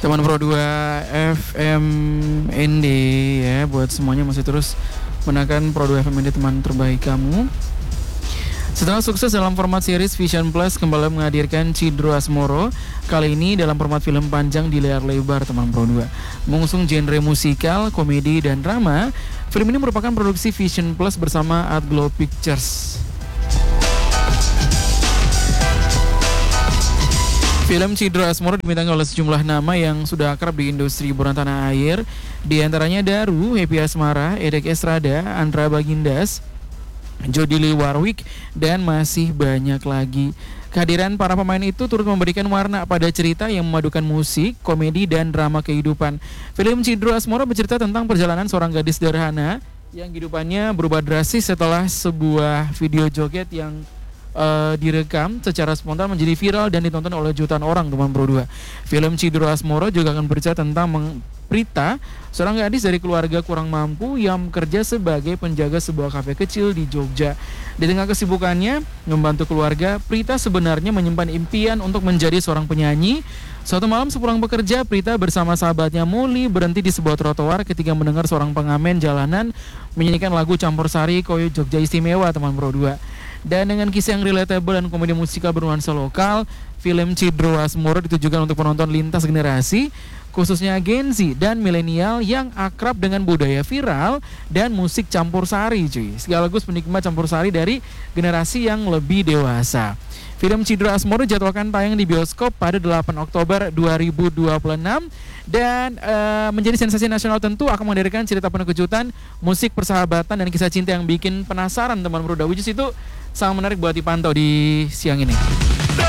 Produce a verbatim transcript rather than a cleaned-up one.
Teman Pro dua F M N D ya, buat semuanya masih terus menekan Pro dua F M N D, teman terbaik kamu. Setelah sukses dalam format series, Vision Plus kembali menghadirkan Cidro Asmoro. Kali ini dalam format film panjang di layar lebar, teman Pro dua. Mengusung genre musikal, komedi, dan drama, film ini merupakan produksi Vision Plus bersama Artglow Pictures. Film Cidro Asmoro dibintangi oleh sejumlah nama yang sudah akrab di industri hiburan tanah air. Di antaranya Daru, Happy Asmara, Edek Estrada, Andra Bagindas, Jodie Lee Warwick, dan masih banyak lagi. Kehadiran para pemain itu turut memberikan warna pada cerita yang memadukan musik, komedi, dan drama kehidupan. Film Cidro Asmoro bercerita tentang perjalanan seorang gadis sederhana yang kehidupannya berubah drastis setelah sebuah video joget yang Uh, direkam secara spontan menjadi viral dan ditonton oleh jutaan orang, teman Pro dua. Film Cidro Asmoro juga akan bercerita tentang meng- Prita, seorang gadis dari keluarga kurang mampu yang bekerja sebagai penjaga sebuah kafe kecil di Jogja. Di tengah kesibukannya membantu keluarga, Prita sebenarnya menyimpan impian untuk menjadi seorang penyanyi. Suatu malam sepulang bekerja, Prita bersama sahabatnya Muli berhenti di sebuah trotoar ketika mendengar seorang pengamen jalanan menyanyikan lagu campur sari Koyo Jogja Istimewa, teman Pro dua. Dan dengan kisah yang relatable dan komedi musikal bernuansa lokal, film Cidro Asmoro ditujukan untuk penonton lintas generasi, khususnya Gen Z dan milenial yang akrab dengan budaya viral dan musik campur sari, cuy. Sekaligus penikmat campur sari dari generasi yang lebih dewasa. Film Cidro Asmoro dijadwalkan tayang di bioskop pada delapan Oktober dua ribu dua puluh enam dan uh, menjadi sensasi nasional. Tentu akan menghadirkan cerita penuh kejutan, musik persahabatan, dan kisah cinta yang bikin penasaran, teman Pro dua. Which is itu sangat menarik buat dipantau di siang ini.